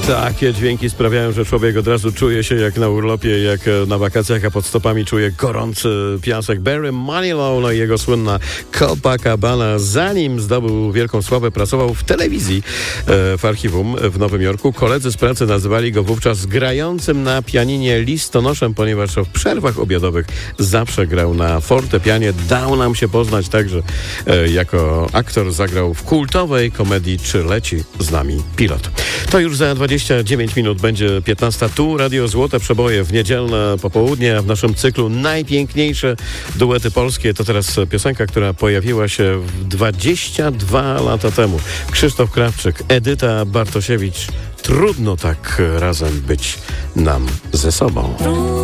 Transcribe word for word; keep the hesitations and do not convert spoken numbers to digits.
Takie dźwięki sprawiają, że człowiek od razu czuje się jak na urlopie, jak na wakacjach, a pod stopami czuje gorący piasek. Barry Manilow, no i jego słynna Copacabana. Zanim zdobył wielką sławę, pracował w telewizji e, w archiwum w Nowym Jorku. Koledzy z pracy nazywali go wówczas grającym na pianinie listonoszem, ponieważ w przerwach obiadowych zawsze grał na fortepianie. Dał nam się poznać także e, jako aktor. Zagrał w kultowej komedii Czy leci z nami pilot. To już za dwadzieścia dziewięć minut będzie piętnasta. Tu Radio Złote Przeboje w niedzielne popołudnie, a w naszym cyklu najpiękniejsze duety polskie. To teraz piosenka, która pojawiła się dwadzieścia dwa lata temu. Krzysztof Krawczyk, Edyta Bartosiewicz. Trudno tak razem być nam ze sobą.